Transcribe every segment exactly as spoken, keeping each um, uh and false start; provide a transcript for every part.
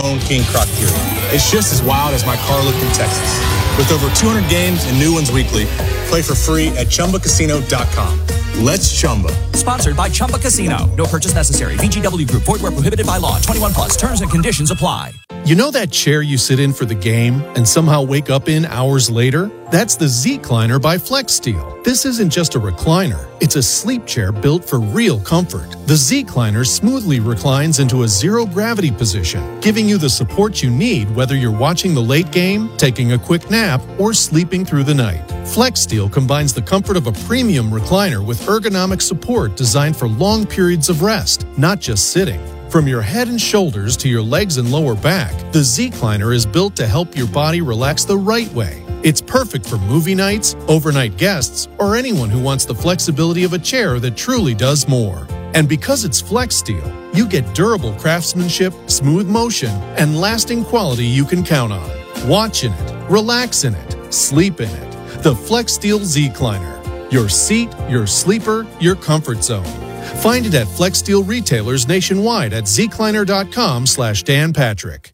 own King Croc theory. It's just as wild as my car looked in Texas. With over two hundred games and new ones weekly, play for free at chumba casino dot com. Let's Chumba. Sponsored by Chumba Casino. No purchase necessary. V G W Group. Void where prohibited by law. twenty-one plus. Terms and conditions apply. You know that chair you sit in for the game and somehow wake up in hours later? That's the Z-Cliner by FlexSteel. This isn't just a recliner. It's a sleep chair built for real comfort. The Z-Cliner smoothly reclines into a zero-gravity position, giving you the support you need whether you're watching the late game, taking a quick nap, or sleeping through the night. FlexSteel combines the comfort of a premium recliner with ergonomic support designed for long periods of rest, not just sitting. From your head and shoulders to your legs and lower back, the Z-Cliner is built to help your body relax the right way. It's perfect for movie nights, overnight guests, or anyone who wants the flexibility of a chair that truly does more. And because it's FlexSteel, you get durable craftsmanship, smooth motion, and lasting quality you can count on. Watch in it, relax in it, sleep in it. The FlexSteel Z-Cliner. Your seat, your sleeper, your comfort zone. Find it at FlexSteel retailers nationwide at zcliner.com slash Dan Patrick.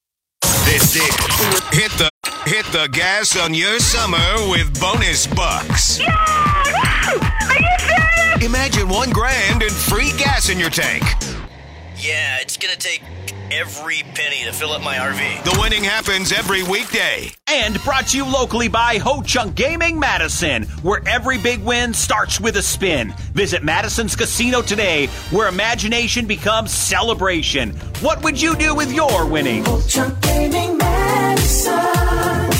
This is hit the hit the gas on your summer with bonus bucks. Yeah! Are you serious? Imagine one grand and free gas in your tank. Yeah, it's gonna take every penny to fill up my R V. The winning happens every weekday. And brought to you locally by Ho Chunk Gaming Madison, where every big win starts with a spin. Visit Madison's Casino today, where imagination becomes celebration. What would you do with your winnings? Ho Chunk Gaming Madison.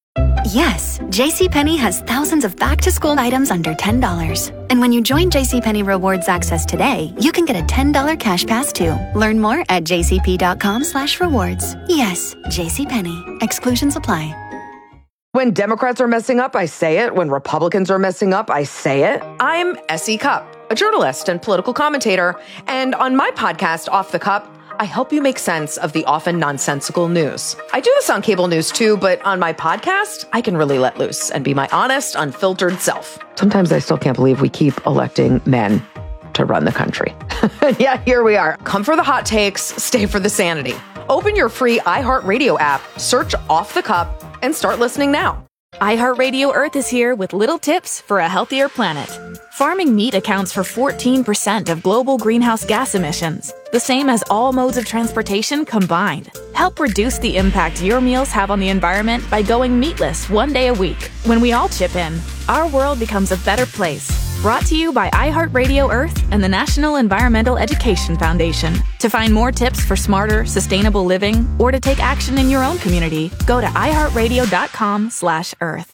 Yes, JCPenney has thousands of back-to-school items under ten dollars. And when you join JCPenney Rewards Access today, you can get a ten dollars cash pass too. Learn more at jcp.com slash rewards. Yes, JCPenney. Exclusions apply. When Democrats are messing up, I say it. When Republicans are messing up, I say it. I'm Essie Cupp, a journalist and political commentator. And on my podcast, Off the Cup, I help you make sense of the often nonsensical news. I do this on cable news too, but on my podcast, I can really let loose and be my honest, unfiltered self. Sometimes I still can't believe we keep electing men to run the country. Yeah, here we are. Come for the hot takes, stay for the sanity. Open your free iHeartRadio app, search Off the Cup, and start listening now. iHeartRadio Earth is here with little tips for a healthier planet. Farming meat accounts for fourteen percent of global greenhouse gas emissions, the same as all modes of transportation combined. Help reduce the impact your meals have on the environment by going meatless one day a week. When we all chip in, our world becomes a better place. Brought to you by iHeartRadio Earth and the National Environmental Education Foundation. To find more tips for smarter, sustainable living, or to take action in your own community, go to iHeartRadio.com slash Earth.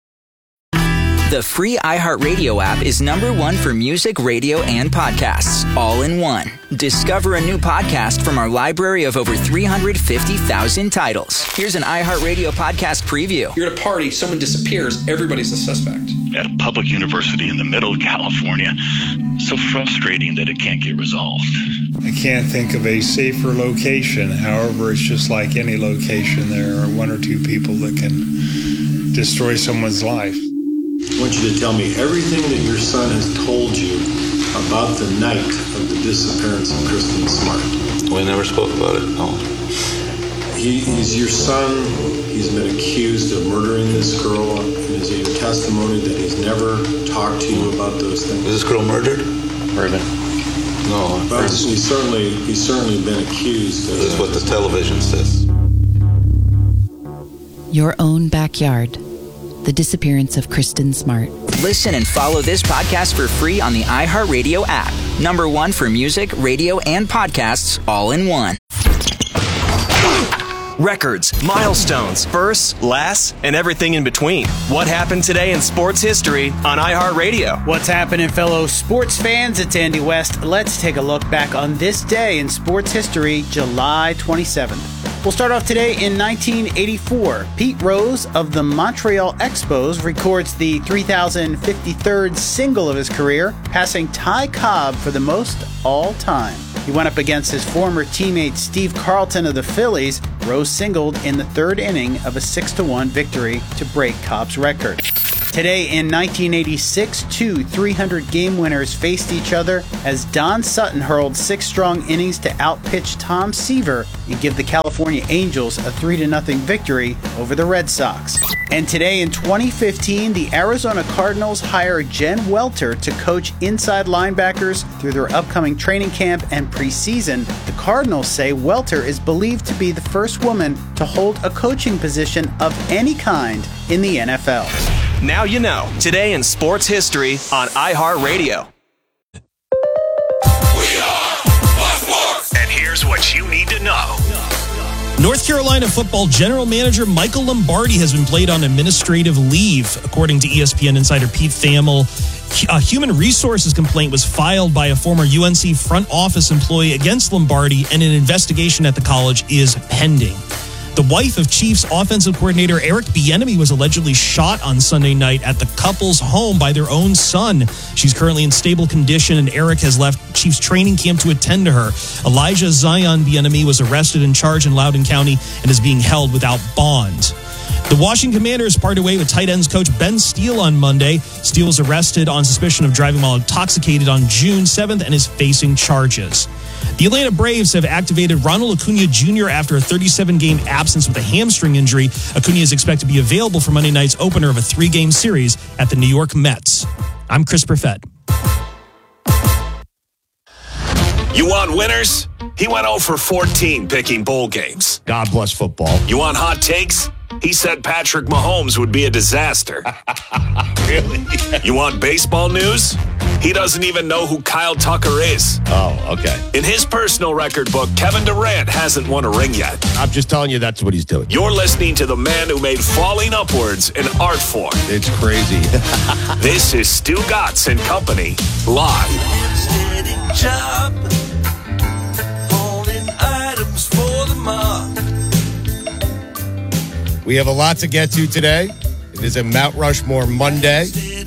The free iHeartRadio app is number one for music, radio, and podcasts, all in one. Discover a new podcast from our library of over three hundred fifty thousand titles. Here's an iHeartRadio podcast preview. You're at a party, someone disappears, everybody's a suspect. At a public university in the middle of California, so frustrating that it can't get resolved. I can't think of a safer location. However, it's just like any location. There are one or two people that can destroy someone's life. I want you to tell me everything that your son has told you about the night of the disappearance of Kristen Smart. We never spoke about it, no. He, he's your son. He's been accused of murdering this girl. Is it your testimony that he's never talked to you about those things? Was this girl murdered? Murdered. No. Well, he's certainly, he's certainly been accused of This is what the television says. Your own backyard. The disappearance of Kristen Smart. Listen and follow this podcast for free on the iHeartRadio app. Number one for music, radio, and podcasts, all in one. Records, milestones, firsts, lasts, and everything in between. What happened today in sports history on iHeartRadio? What's happening, fellow sports fans? It's Andy West. Let's take a look back on this day in sports history, July twenty-seventh. We'll start off today in nineteen eighty-four. Pete Rose of the Montreal Expos records the three thousand fifty-third single of his career, passing Ty Cobb for the most all time. He went up against his former teammate Steve Carlton of the Phillies. Rose singled in the third inning of a six to one victory to break Cobb's record. Today in nineteen eighty-six, two three hundred game winners faced each other as Don Sutton hurled six strong innings to outpitch Tom Seaver and give the California Angels a three to nothing victory over the Red Sox. And today in twenty fifteen, the Arizona Cardinals hire Jen Welter to coach inside linebackers through their upcoming training camp and preseason. The Cardinals say Welter is believed to be the first woman to hold a coaching position of any kind in the N F L. Now you know. Today in sports history on iHeartRadio. And here's what you need to know. North Carolina football general manager Michael Lombardi has been placed on administrative leave, according to E S P N insider Pete Thamel. A human resources complaint was filed by a former U N C front office employee against Lombardi, and an investigation at the college is pending. The wife of Chiefs offensive coordinator Eric Bieniemy was allegedly shot on Sunday night at the couple's home by their own son. She's currently in stable condition, and Eric has left Chiefs training camp to attend to her. Elijah Zion Bieniemy was arrested and charged in Loudoun County and is being held without bond. The Washington Commanders parted way with tight ends coach Ben Steele on Monday. Steele was arrested on suspicion of driving while intoxicated on June seventh and is facing charges. The Atlanta Braves have activated Ronald Acuna Junior after a thirty-seven game absence with a hamstring injury. Acuna is expected to be available for Monday night's opener of a three-game series at the New York Mets. I'm Chris Perfett. You want winners? He went oh for fourteen picking bowl games. God bless football. You want hot takes? He said Patrick Mahomes would be a disaster. Really? You want baseball news? He doesn't even know who Kyle Tucker is. Oh, okay. In his personal record book, Kevin Durant hasn't won a ring yet. I'm just telling you that's what he's doing. You're listening to the man who made falling upwards an art form. It's crazy. This is Stu Gatz and Company, live. Job, holding items for the mob. We have a lot to get to today. It is a Mount Rushmore Monday.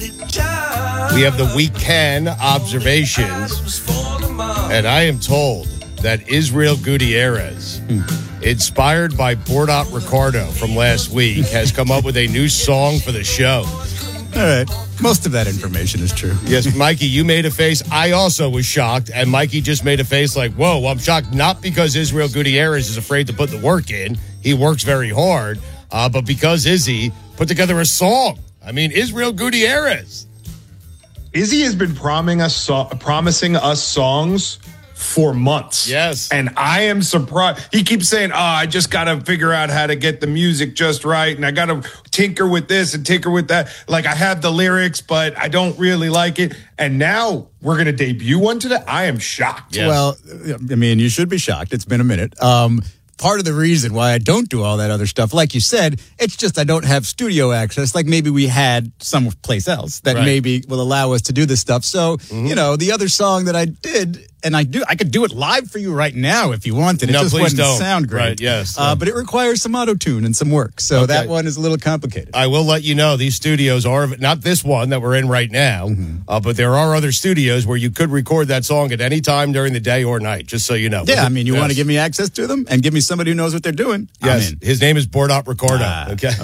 We have the weekend observations. And I am told that Israel Gutierrez, inspired by Bordot Ricardo from last week, has come up with a new song for the show. All right. Most of that information is true. Yes, Mikey, you made a face. I also was shocked. And Mikey just made a face like, whoa, I'm shocked. Not because Israel Gutierrez is afraid to put the work in. He works very hard. Uh, but because Izzy put together a song. I mean, Israel Gutierrez. Izzy has been promising us, so- promising us songs for months. Yes. And I am surprised. He keeps saying, oh, I just got to figure out how to get the music just right. And I got to tinker with this and tinker with that. Like, I have the lyrics, but I don't really like it. And now we're going to debut one today. I am shocked. Yes. Well, I mean, you should be shocked. It's been a minute. Um, Part of the reason why I don't do all that other stuff, like you said, it's just I don't have studio access like maybe we had someplace else that Right. maybe will allow us to do this stuff. So, Mm-hmm. you know, the other song that I did, and I do, I could do it live for you right now if you wanted. It No, just please wouldn't don't. sound great. Right, yes. Uh, but it requires some auto-tune and some work. So Okay. that one is a little complicated. I will let you know these studios are, not this one that we're in right now, Mm-hmm. uh, but there are other studios where you could record that song at any time during the day or night, just so you know. Yeah, I mean, you Yes. want to give me access to them and give me somebody who knows what they're doing? Yes, I'm in. his name is Bordot Ricardo. Ah, okay.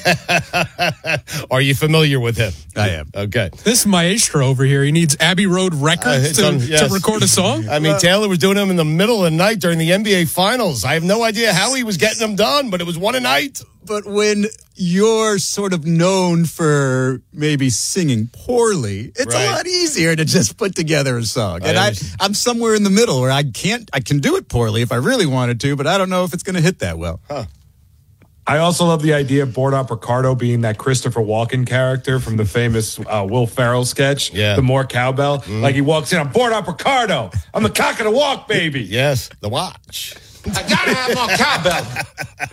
okay. Are you familiar with him? I am. Okay. This maestro over here, he needs Abbey Road Records Uh, to, it's on- yes. to record a song? I mean, Taylor was doing them in the middle of the night during the N B A Finals. I have no idea how he was getting them done, but it was one a night. But when you're sort of known for maybe singing poorly, it's Right. a lot easier to just put together a song. I And I, understand. I'm somewhere in the middle where I can't, I can do it poorly if I really wanted to, but I don't know if it's going to hit that well. Huh. I also love the idea of Bordot Ricardo being that Christopher Walken character from the famous uh, Will Ferrell sketch, Yeah. The More Cowbell. Like he walks in, I'm Bordot Ricardo. I'm the cock of the walk, baby. Yes, the watch. I gotta have more cowbell.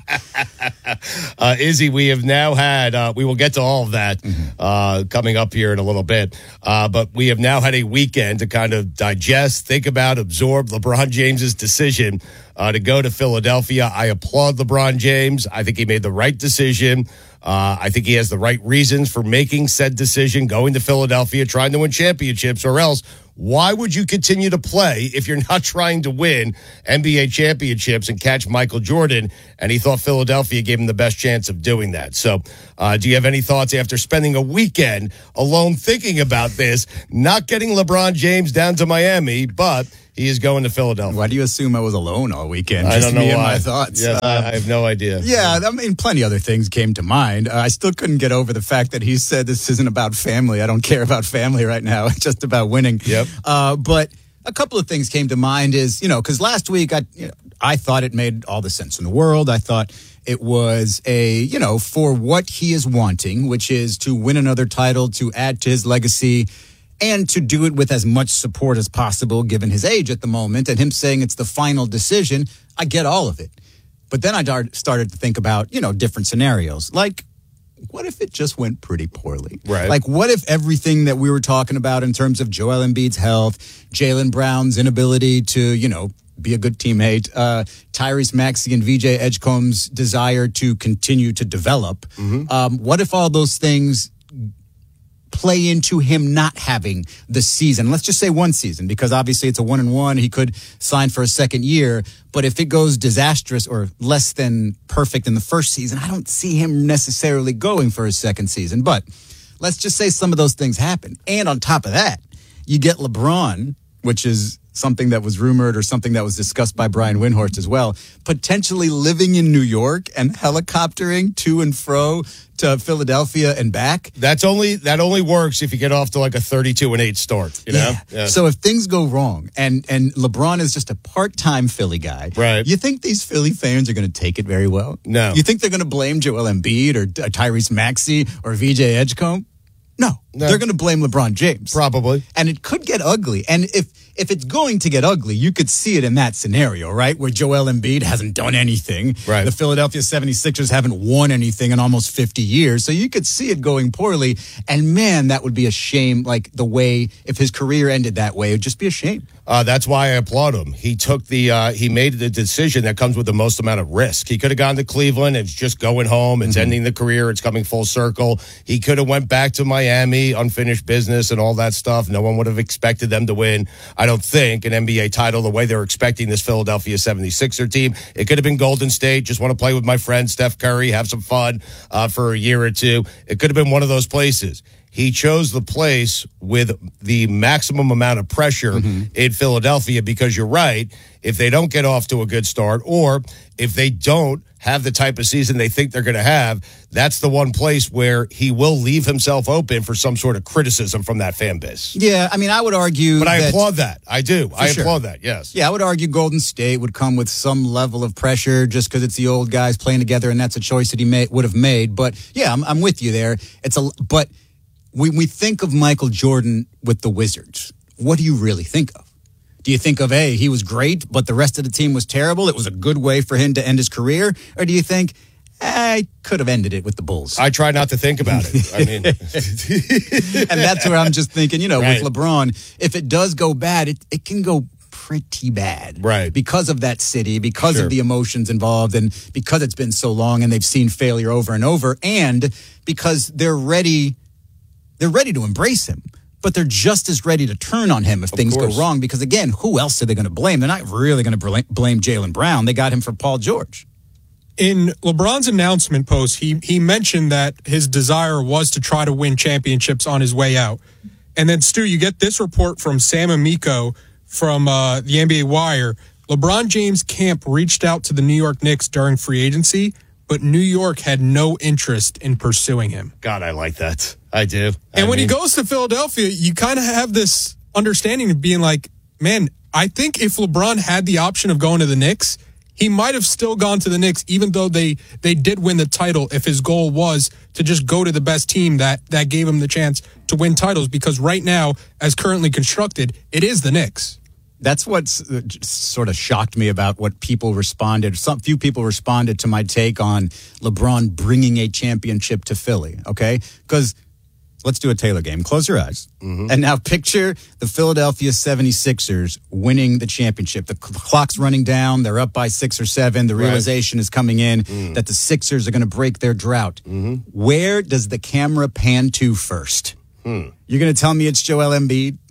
Uh, Izzy, we have now had, uh, we will get to all of that uh, coming up here in a little bit, uh, but we have now had a weekend to kind of digest, think about, absorb LeBron James's decision uh, to go to Philadelphia. I applaud LeBron James. I think he made the right decision. Uh, I think he has the right reasons for making said decision, going to Philadelphia, trying to win championships, or else why would you continue to play if you're not trying to win N B A championships and catch Michael Jordan? And he thought Philadelphia gave him the best chance of doing that. So uh, do you have any thoughts after spending a weekend alone thinking about this, not getting LeBron James down to Miami, but he is going to Philadelphia? Why do you assume I was alone all weekend? I Just don't know me why. and my thoughts. Yes, Uh, I, I have no idea. Yeah, I mean, plenty other things came to mind. Uh, I still couldn't get over the fact that he said this isn't about family. I don't care about family right now. It's just about winning. Yep. Uh, but a couple of things came to mind is, you know, because last week I, you know, I thought it made all the sense in the world. I thought it was a, you know, for what he is wanting, which is to win another title, to add to his legacy, and to do it with as much support as possible, given his age at the moment, and him saying it's the final decision. I get all of it. But then I dar- started to think about, you know, different scenarios. Like, what if it just went pretty poorly? Right. Like, what if everything that we were talking about in terms of Joel Embiid's health, Jaylen Brown's inability to, you know, be a good teammate, uh, Tyrese Maxey and V J Edgecombe's desire to continue to develop, Mm-hmm. um, what if all those things play into him not having the season? Let's just say one season, because obviously it's a one and one. He could sign for a second year, but if it goes disastrous or less than perfect in the first season, I don't see him necessarily going for a second season. But let's just say some of those things happen. And on top of that, you get LeBron, which is something that was rumored or something that was discussed by Brian Windhorst as well, potentially living in New York and helicoptering to and fro to Philadelphia and back. That's only that only works if you get off to like a thirty-two and eight start, you know? Yeah. So if things go wrong and and LeBron is just a part-time Philly guy, right? You think these Philly fans are going to take it very well? No. You think they're going to blame Joel Embiid or uh, Tyrese Maxey or V J Edgecombe? No, No. they're going to blame LeBron James. Probably. And it could get ugly. And if if it's going to get ugly, you could see it in that scenario, right? Where Joel Embiid hasn't done anything. Right. The Philadelphia seventy-sixers haven't won anything in almost fifty years. So you could see it going poorly. And man, that would be a shame. Like the way, if his career ended that way, it would just be a shame. Uh, that's why I applaud him. He took the, uh, he made the decision that comes with the most amount of risk. He could have gone to Cleveland. It's just going home. It's mm-hmm. ending the career. It's coming full circle. He could have went back to Miami, unfinished business and all that stuff. No one would have expected them to win, I don't think, an N B A title the way they're expecting this Philadelphia seventy-sixer team. It could have been Golden State. Just want to play with my friend Steph Curry, have some fun uh, for a year or two. It could have been one of those places. He chose the place with the maximum amount of pressure mm-hmm. in Philadelphia because you're right. If they don't get off to a good start or if they don't have the type of season they think they're going to have, that's the one place where he will leave himself open for some sort of criticism from that fan base. Yeah, I mean, I would argue But I that, applaud that. I do. I sure. applaud that, yes. Yeah, I would argue Golden State would come with some level of pressure just because it's the old guys playing together and that's a choice that he may, would have made. But yeah, I'm, I'm with you there. It's a But when we think of Michael Jordan with the Wizards, what do you really think of? Do you think of, hey, he was great, but the rest of the team was terrible? It was a good way for him to end his career? Or do you think, I could have ended it with the Bulls? I try not to think about it. I mean, and that's where I'm just thinking, you know, right. with LeBron, if it does go bad, it, it can go pretty bad. Right. Because of that city, because Sure. of the emotions involved, and because it's been so long and they've seen failure over and over, and because they're ready, they're ready to embrace him. But they're just as ready to turn on him if Of things course. go wrong. Because, again, who else are they going to blame? They're not really going to blame Jaylen Brown. They got him for Paul George. In LeBron's announcement post, he he mentioned that his desire was to try to win championships on his way out. And then, Stu, you get this report from Sam Amico from uh, the N B A Wire. LeBron James' camp reached out to the New York Knicks during free agency, but New York had no interest in pursuing him. God, I like that. I do. And I when mean, he goes to Philadelphia, you kind of have this understanding of being like, man, I think if LeBron had the option of going to the Knicks, he might have still gone to the Knicks, even though they, they did win the title, if his goal was to just go to the best team that, that gave him the chance to win titles. Because right now, as currently constructed, it is the Knicks. That's what's uh, sort of shocked me about what people responded. Some few people responded to my take on LeBron bringing a championship to Philly, okay? Because let's do a Taylor game. Close your eyes. Mm-hmm. And now picture the Philadelphia seventy-sixers winning the championship. The clock's running down. They're up by six or seven. The Right. realization is coming in Mm. that the Sixers are going to break their drought. Mm-hmm. Where does the camera pan to first? Hmm. You're going to tell me it's Joel Embiid?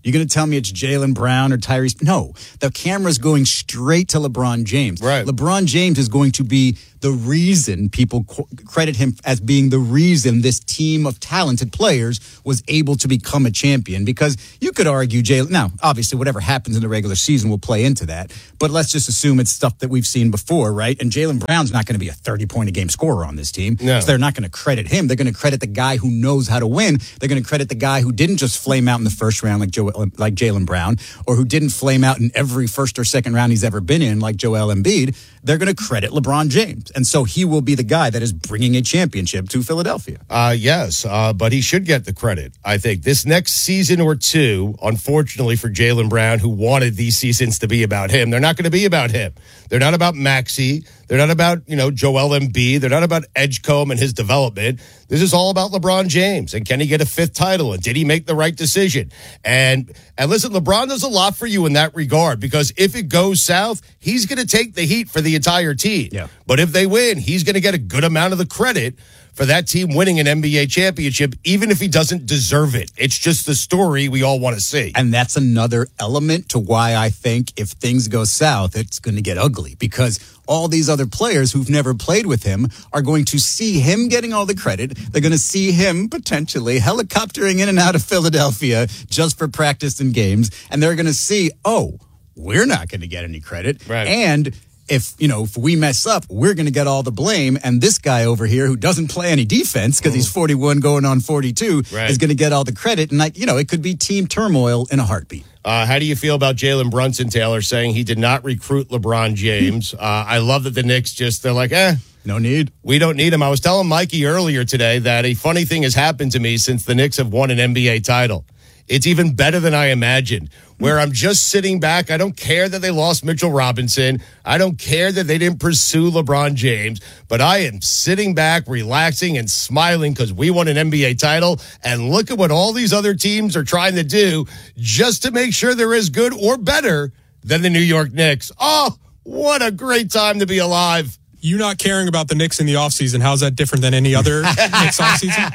You're going to tell me it's Jaylen Brown or Tyrese? No, the camera's going straight to LeBron James. Right. LeBron James is going to be the reason people qu- credit him as being the reason this team of talented players was able to become a champion. Because you could argue Jaylen. Now, obviously, whatever happens in the regular season will play into that. But let's just assume it's stuff that we've seen before, right? And Jaylen Brown's not going to be a thirty-point-a-game scorer on this team. No. So they're not going to credit him. They're going to credit the guy who knows how to win. They're going to credit the guy who didn't just flame out in the first round like Joe, like Jaylen Brown, or who didn't flame out in every first or second round he's ever been in like Joel Embiid. They're going to credit LeBron James. And so he will be the guy that is bringing a championship to Philadelphia. Uh, yes, uh, but he should get the credit, I think. This next season or two, unfortunately for Jaylen Brown, who wanted these seasons to be about him, they're not going to be about him. They're not about Maxey. They're not about, you know, Joel Embiid. They're not about Edgecombe and his development. This is all about LeBron James. And can he get a fifth title? And did he make the right decision? And and listen, LeBron does a lot for you in that regard, because if it goes south, he's going to take the heat for the entire team. Yeah. But if they win, he's going to get a good amount of the credit for that team winning an N B A championship, even if he doesn't deserve it. It's just the story we all want to see. And that's another element to why I think if things go south, it's going to get ugly, because all these other players who've never played with him are going to see him getting all the credit. They're going to see him potentially helicoptering in and out of Philadelphia just for practice and games. And they're going to see, oh, we're not going to get any credit. Right. And if, you know, if we mess up, we're going to get all the blame. And this guy over here who doesn't play any defense because he's forty-one going on forty-two Right. is going to get all the credit. And, like, you know, it could be team turmoil in a heartbeat. Uh, how do you feel about Jalen Brunson, Taylor, saying he did not recruit LeBron James? uh, I love that the Knicks just, they're like, eh. No need. We don't need him. I was telling Mikey earlier today that a funny thing has happened to me since the Knicks have won an N B A title. It's even better than I imagined, where I'm just sitting back. I don't care that they lost Mitchell Robinson. I don't care that they didn't pursue LeBron James, but I am sitting back, relaxing and smiling because we won an N B A title. And look at what all these other teams are trying to do just to make sure they're as good or better than the New York Knicks. Oh, what a great time to be alive. You not caring about the Knicks in the offseason, how's that different than any other Knicks offseason?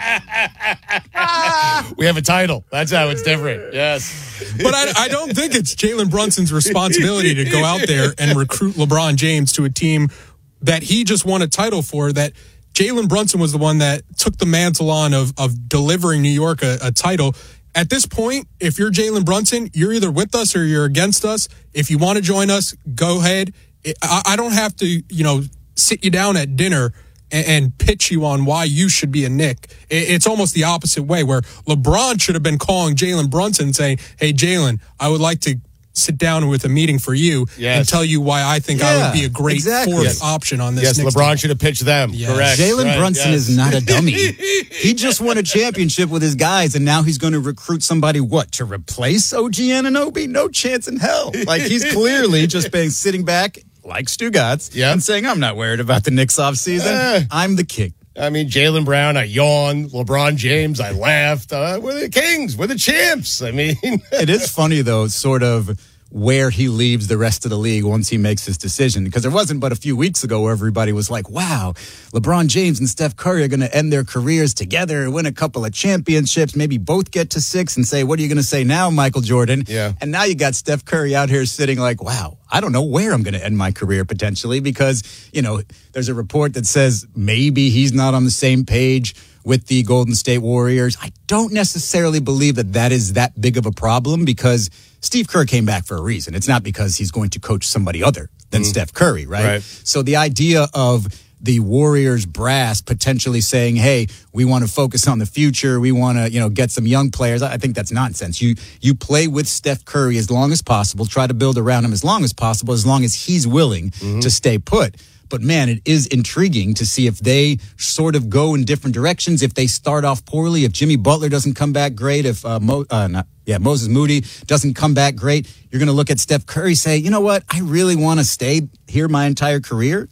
We have a title. That's how it's different. Yes. But I, I don't think it's Jalen Brunson's responsibility to go out there and recruit LeBron James to a team that he just won a title for, that Jalen Brunson was the one that took the mantle on of, of delivering New York a, a title. At this point, if you're Jalen Brunson, you're either with us or you're against us. If you want to join us, go ahead. I, I don't have to, you know, sit you down at dinner and, and pitch you on why you should be a Knick. It, it's almost the opposite way, where LeBron should have been calling Jalen Brunson saying, hey, Jalen, I would like to sit down with a meeting for you yes. and and tell you why I think yeah, I would be a great exactly. fourth yes. option on this. Yes, Knicks LeBron team. should have pitched them. Yes. Correct. Jalen right, Brunson yes. is not a dummy. He just won a championship with his guys, and now he's going to recruit somebody, what, to replace O G Anunoby? No chance in hell. Like, he's clearly just been sitting back like Stu Gatz yep. and saying, I'm not worried about the Knicks offseason. Eh. I'm the king. I mean, Jaylen Brown, I yawned. LeBron James, I laughed. Uh, we're the Kings. We're the champs. I mean, it is funny, though, sort of where he leaves the rest of the league once he makes his decision. Because there wasn't but a few weeks ago where everybody was like, wow, LeBron James and Steph Curry are going to end their careers together and win a couple of championships, maybe both get to six and say, what are you going to say now, Michael Jordan? Yeah. And now you got Steph Curry out here sitting like, wow, I don't know where I'm going to end my career potentially, because, you know, there's a report that says maybe he's not on the same page with the Golden State Warriors. I don't necessarily believe that that is that big of a problem, because Steve Kerr came back for a reason. It's not because he's going to coach somebody other than mm. Steph Curry, right? right? So the idea of the Warriors brass potentially saying, hey, we want to focus on the future, we want to, you know, get some young players, I think that's nonsense. You you play with Steph Curry as long as possible, try to build around him as long as possible, as long as he's willing mm-hmm. to stay put. But, man, it is intriguing to see if they sort of go in different directions, if they start off poorly, if Jimmy Butler doesn't come back great, if uh, Mo, uh, not, yeah, Moses Moody doesn't come back great. You're going to look at Steph Curry, say, you know what, I really want to stay here my entire career.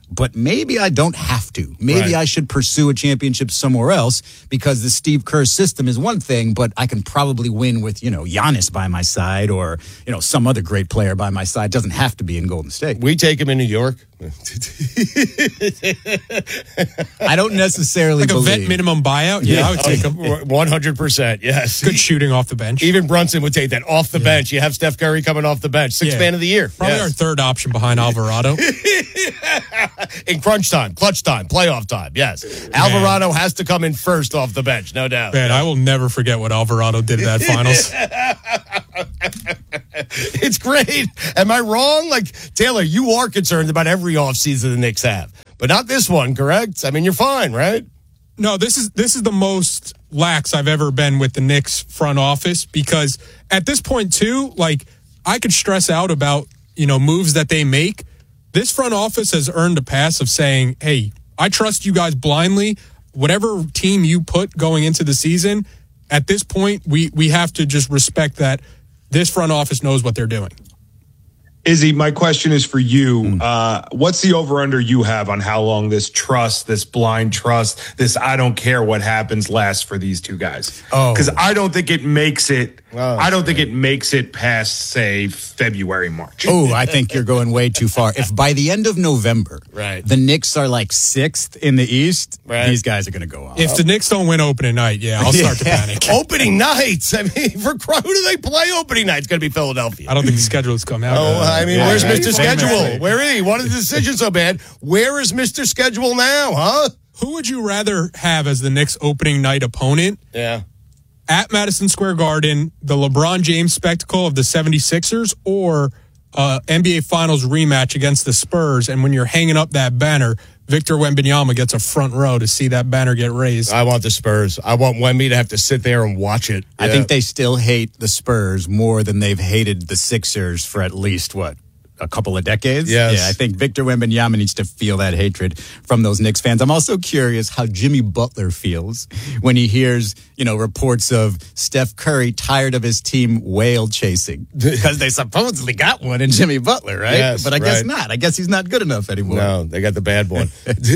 but maybe I don't have to. Maybe Right. I should pursue a championship somewhere else because the Steve Kerr system is one thing, but I can probably win with, you know, Giannis by my side or, you know, some other great player by my side. It doesn't have to be in Golden State. We take him in New York. I don't necessarily Like a believe. vet minimum buyout? Yeah, I would take him. one hundred percent, yes. Good shooting off the bench. Even Brunson would take that off the bench. You have Steph Curry coming off the bench. Sixth Yeah. man of the year. Probably Yes. our third option behind Alvarado. In crunch time, clutch time, playoff time, yes. Alvarado has to come in first off the bench, no doubt. Man, I will never forget what Alvarado did in that finals. It's great. Am I wrong? Like, Taylor, you are concerned about every offseason the Knicks have, but not this one, correct? I mean, you're fine, right? No, this is this is the most lax I've ever been with the Knicks front office because at this point too, like I could stress out about, you know, moves that they make. This front office has earned a pass of saying, "Hey, I trust you guys blindly. Whatever team you put going into the season, at this point, we we have to just respect that this front office knows what they're doing." Izzy, my question is for you. Uh, what's the over-under you have on how long this trust, this blind trust, this I don't care what happens lasts for these two guys? Oh. Because I don't think it makes it, I don't think it makes it past, say, February, March. Oh, I think you're going way too far. If by the end of November, right. the Knicks are like sixth in the East, Right. these guys are going to go off. If the Knicks don't win opening night, yeah, I'll start to panic. Opening nights. I mean, for who do they play opening night? It's going to be Philadelphia. I don't think the schedule has come out. Oh, I mean, Yeah, where's right. Mister Same Schedule? message. Where is he? Why is the decision so bad? Where is Mister Schedule now, huh? Who would you rather have as the Knicks opening night opponent? Yeah. At Madison Square Garden, the LeBron James spectacle of the seventy-sixers or uh, N B A Finals rematch against the Spurs? And when you're hanging up that banner, Victor Wembanyama gets a front row to see that banner get raised. I want the Spurs. I want Wemby to have to sit there and watch it. I Yeah. think they still hate the Spurs more than they've hated the Sixers for at least, what, a couple of decades? Yes. Yeah, I think Victor Wembanyama needs to feel that hatred from those Knicks fans. I'm also curious how Jimmy Butler feels when he hears, you know, reports of Steph Curry tired of his team whale chasing because they supposedly got one in Jimmy Butler, right? Yes, but I guess right. not. I guess he's not good enough anymore. No, they got the bad one.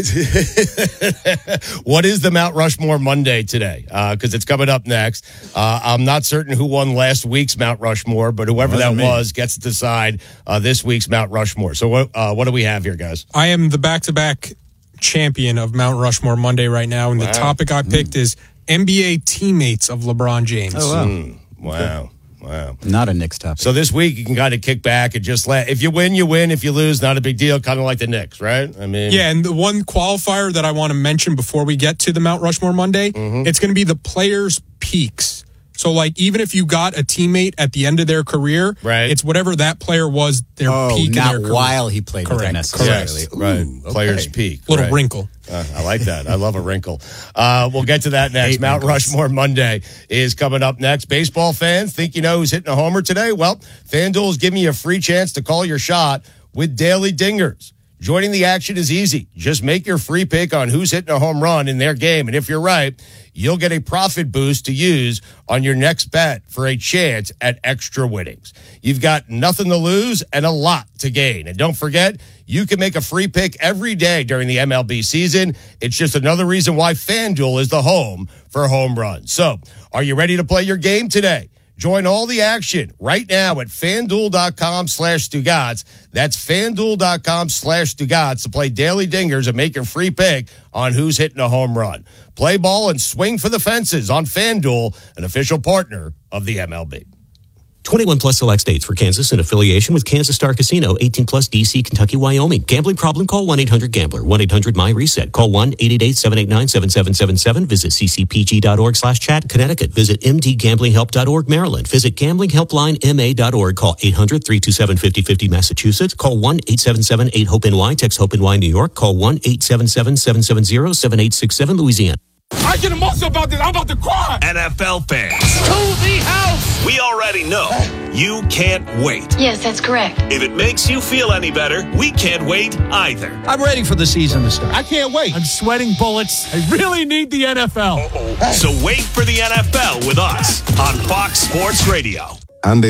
What is the Mount Rushmore Monday today? Because uh, it's coming up next. Uh, I'm not certain who won last week's Mount Rushmore, but whoever that Wasn't me. was gets to decide uh, this week's Mount Rushmore. So what uh, what do we have here, guys? I am the back-to-back champion of Mount Rushmore Monday right now, and Wow. the topic I picked is N B A teammates of LeBron James. Oh, wow. Mm, wow. Wow. Not a Knicks topic. So this week you can kind of kick back and just let. If you win, you win. If you lose, not a big deal. Kind of like the Knicks, right? I mean, Yeah, and the one qualifier that I want to mention before we get to the Mount Rushmore Monday, Mm-hmm. it's going to be the players' peaks. So, like, even if you got a teammate at the end of their career, Right. it's whatever that player was, their Oh, peak in not their career. while he played with them Correct. necessarily. Yes, Ooh, right. okay. Players peak. Little right. wrinkle. Uh, I like that. I love a wrinkle. Uh, we'll get to that next. Hate Mount wrinkles. Rushmore Monday is coming up next. Baseball fans, think you know who's hitting a homer today? Well, FanDuel is giving you a free chance to call your shot with Daily Dingers. Joining the action is easy. Just make your free pick on who's hitting a home run in their game. And if you're right, you'll get a profit boost to use on your next bet for a chance at extra winnings. You've got nothing to lose and a lot to gain. And don't forget, you can make a free pick every day during the M L B season. It's just another reason why FanDuel is the home for home runs. So, are you ready to play your game today? Join all the action right now at FanDuel.com slash Stugotz. That's FanDuel.com slash Stugotz to play Daily Dingers and make your free pick on who's hitting a home run. Play ball and swing for the fences on FanDuel, an official partner of the M L B. twenty-one plus select states. For Kansas in affiliation with Kansas Star Casino. eighteen plus D C, Kentucky, Wyoming. Gambling problem? Call one eight hundred gambler. one eight hundred my reset. Call one eight eight eight, seven eight nine, seven seven seven seven. Visit ccpg.org slash chat. Connecticut. Visit m d gambling help dot org. Maryland. Visit gambling helpline m a dot org. Call eight hundred, three two seven, five oh five oh. Massachusetts. Call one eight seven seven, eight hope N Y. Text HOPE-N Y New York. Call one eight seven seven, seven seven zero, seven eight six seven. Louisiana. I get emotional about this. I'm about to cry. N F L fans, To the house. we already know you can't wait. Yes, that's correct. If it makes you feel any better, we can't wait either. I'm ready for the season to start. I can't wait. I'm sweating bullets. I really need the N F L. So wait for the N F L with us on Fox Sports Radio. Andy.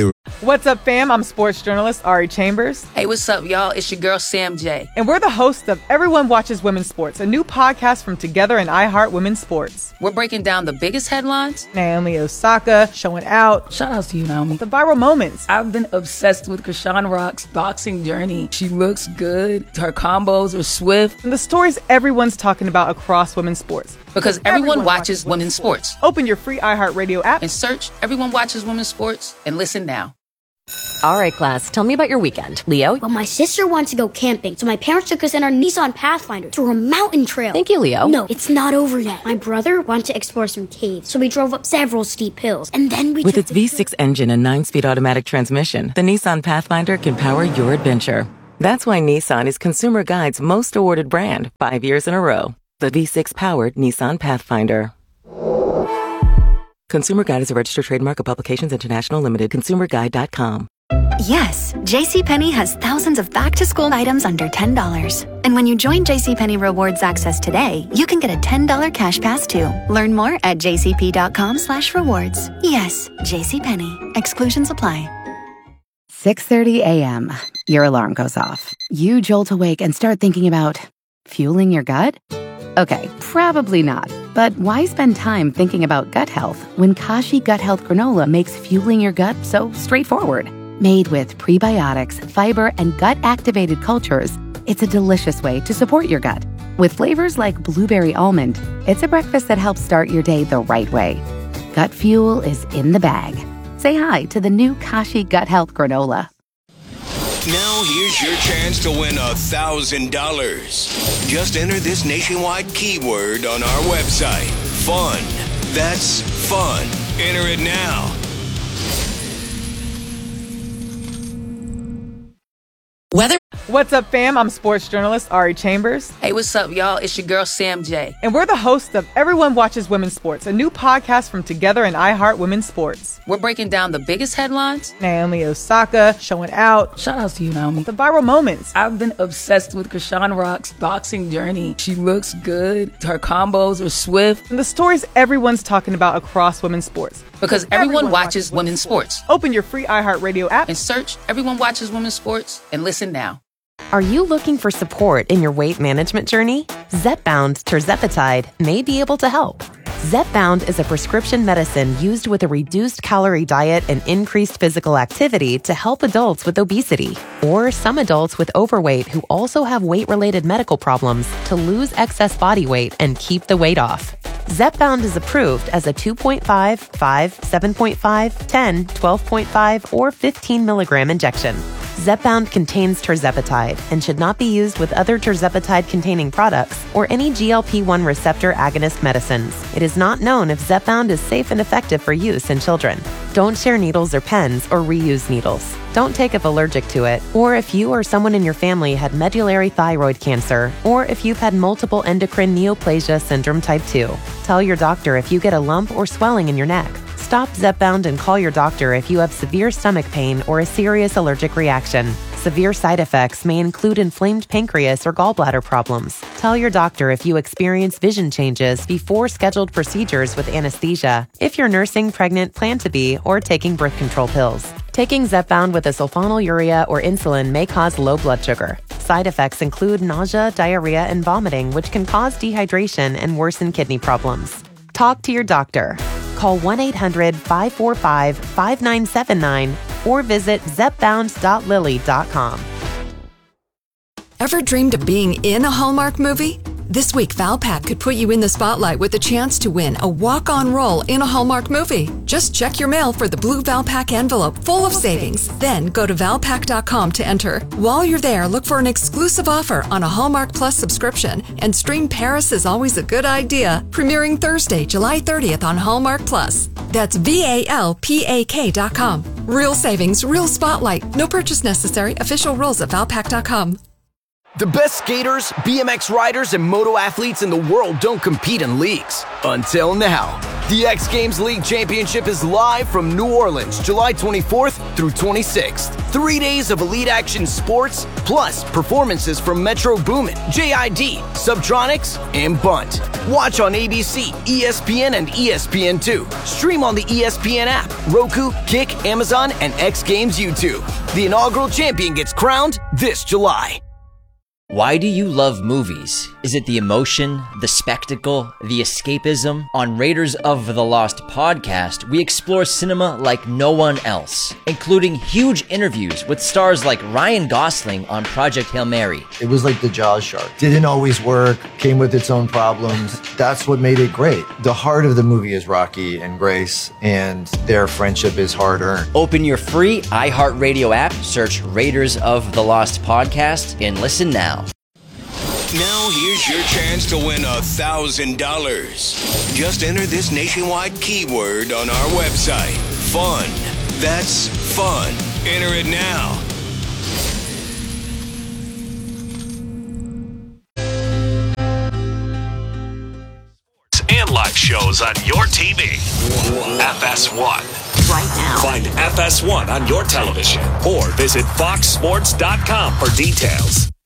What's up, fam? I'm sports journalist Ari Chambers. Hey, what's up, y'all? It's your girl, Sam J. And we're the hosts of Everyone Watches Women's Sports, a new podcast from Together and iHeart Women's Sports. We're breaking down the biggest headlines. Naomi Osaka showing out. Shout out to you, Naomi. The viral moments. I've been obsessed with Krishan Rock's boxing journey. She looks good. Her combos are swift. And the stories everyone's talking about across women's sports. Because everyone, everyone watches, watches women's sports. sports. Open your free iHeartRadio app and search Everyone Watches Women's Sports and listen now. All right, class, tell me about your weekend. Leo? Well, my sister wants to go camping, so my parents took us in our Nissan Pathfinder through a mountain trail. Thank you, Leo. No, it's not over yet. My brother wanted to explore some caves, so we drove up several steep hills, and then we With its V six engine and nine-speed automatic transmission, the Nissan Pathfinder can power your adventure. That's why Nissan is Consumer Guide's most awarded brand, five years in a row. The V six-powered Nissan Pathfinder. Consumer Guide is a registered trademark of Publications International Limited. consumer guide dot com. Yes, JCPenney has thousands of back-to-school items under ten dollars. And when you join JCPenney Rewards Access today, you can get a ten dollars cash pass too. Learn more at jcp.com slash rewards. Yes, JCPenney. Exclusions apply. six thirty a.m. Your alarm goes off. You jolt awake and start thinking about fueling your gut? Okay, probably not. But why spend time thinking about gut health when Kashi Gut Health Granola makes fueling your gut so straightforward? Made with prebiotics, fiber, and gut-activated cultures, it's a delicious way to support your gut. With flavors like blueberry almond, it's a breakfast that helps start your day the right way. Gut fuel is in the bag. Say hi to the new Kashi Gut Health Granola. Now here's your chance to win a thousand dollars. Just enter this nationwide keyword on our website. Fun. That's fun. Enter it now. Weather. What's up, fam? I'm sports journalist Ari Chambers. Hey, what's up, y'all? It's your girl, Sam J. And we're the hosts of Everyone Watches Women's Sports, a new podcast from Together and iHeart Women's Sports. We're breaking down the biggest headlines. Naomi Osaka showing out. Shout out to you, Naomi. The viral moments. I've been obsessed with Krishan Rock's boxing journey. She looks good. Her combos are swift. And the stories everyone's talking about across women's sports. Because everyone, everyone watches, watches women's sports. sports. Open your free iHeartRadio app and search Everyone Watches Women's Sports and listen now. Are you looking for support in your weight management journey? Zepbound tirzepatide may be able to help. Zepbound is a prescription medicine used with a reduced calorie diet and increased physical activity to help adults with obesity or some adults with overweight who also have weight-related medical problems to lose excess body weight and keep the weight off. Zepbound is approved as a two point five, five, seven point five, ten, twelve point five, or fifteen milligram injection. Zepbound contains tirzepatide and should not be used with other tirzepatide-containing products or any G L P one receptor agonist medicines. It is not known if Zepbound is safe and effective for use in children. Don't share needles or pens or reuse needles. Don't take if allergic to it, or if you or someone in your family had medullary thyroid cancer, or if you've had multiple endocrine neoplasia syndrome type two. Tell your doctor if you get a lump or swelling in your neck. Stop Zepbound and call your doctor if you have severe stomach pain or a serious allergic reaction. Severe side effects may include inflamed pancreas or gallbladder problems. Tell your doctor if you experience vision changes before scheduled procedures with anesthesia, if you're nursing, pregnant, plan to be, or taking birth control pills. Taking Zepbound with a sulfonylurea or insulin may cause low blood sugar. Side effects include nausea, diarrhea, and vomiting, which can cause dehydration and worsen kidney problems. Talk to your doctor. Call one eight hundred, five four five, five nine seven nine or visit zepbound dot lily dot com. Ever dreamed of being in a Hallmark movie? This week, Valpak could put you in the spotlight with a chance to win a walk-on role in a Hallmark movie. Just check your mail for the blue Valpak envelope full of savings. Then go to valpak dot com to enter. While you're there, look for an exclusive offer on a Hallmark Plus subscription and stream Paris is Always a Good Idea, premiering Thursday, July thirtieth on Hallmark Plus. That's V A L P A K dot com. Real savings, real spotlight. No purchase necessary. Official rules at valpak dot com. The best skaters, B M X riders, and moto athletes in the world don't compete in leagues. Until now. The X Games League Championship is live from New Orleans, July twenty-fourth through twenty-sixth. Three days of elite action sports, plus performances from Metro Boomin, J I D, Subtronics, and Bunt. Watch on A B C, E S P N, and E S P N two. Stream on the E S P N app, Roku, Kick, Amazon, and X Games YouTube. The inaugural champion gets crowned this July. Why do you love movies? Is it the emotion, the spectacle, the escapism? On Raiders of the Lost podcast, we explore cinema like no one else, including huge interviews with stars like Ryan Gosling on Project Hail Mary. It was like the Jaws shark. Didn't always work, came with its own problems. That's what made it great. The heart of the movie is Rocky and Grace, and their friendship is hard-earned. Open your free iHeartRadio app, search Raiders of the Lost podcast, and listen now. Now here's your chance to win a thousand dollars. Just enter this nationwide keyword on our website. Fun. That's fun. Enter it now. And live shows on your T V. F S one. Right now. Find F S one on your television or visit fox sports dot com for details.